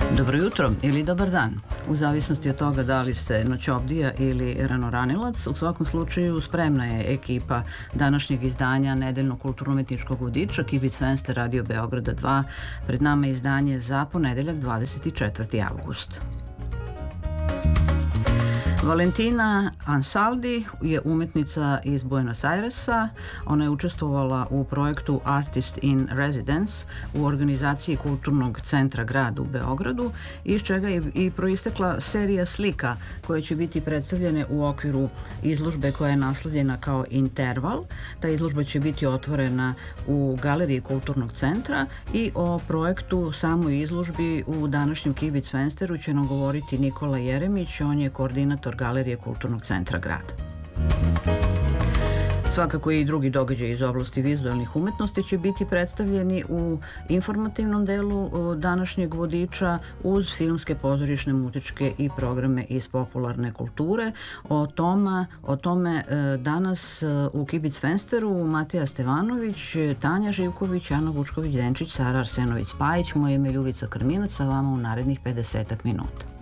Dobro jutro ili dobar dan, u zavisnosti od toga da li ste noćobdija ili ranoranilac. U svakom slučaju spremna je ekipa današnjeg izdanja nedeljnog kulturno-umetničkog vodiča Kibic Fenster Radio Beograda 2. Pred nama je izdanje za ponedeljak 24. avgust. Valentina Ansaldi je umetnica iz Buenos Airesa. Ona je učestvovala u projektu Artist in Residence u organizaciji Kulturnog centra grada u Beogradu, iz čega je i proistekla serija slika koje će biti predstavljene u okviru izložbe koja je naslovljena kao Interval. Ta izložba će biti otvorena u Galeriji Kulturnog centra i o projektu samoj izložbi u današnjem Kibic Fensteru će nam govoriti Nikola Jeremić. On je koordinator Galerije Kulturnog centra grada. Svakako i drugi događaji iz oblasti vizualnih umetnosti će biti predstavljeni u informativnom delu današnjeg vodiča uz filmske, pozorišne, muzičke i programe iz popularne kulture. O tome danas u Kibic Fensteru Matija Stevanović, Tanja Živković, Ana Vučković-Denčić, Sara Arsenović-Spajić. Moje ime je Ljubica Krminac, sa vama u narednih 50 minuta.